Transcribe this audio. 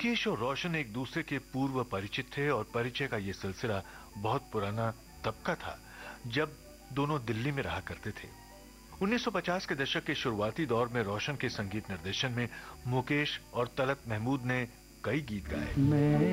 मुकेश और रोशन एक दूसरे के पूर्व परिचित थे और परिचय का यह सिलसिला बहुत पुराना तब का था जब दोनों दिल्ली में रहा करते थे। 1950 के दशक के शुरुआती दौर में रोशन के संगीत निर्देशन में मुकेश और तलत महमूद ने कई गीत गाए।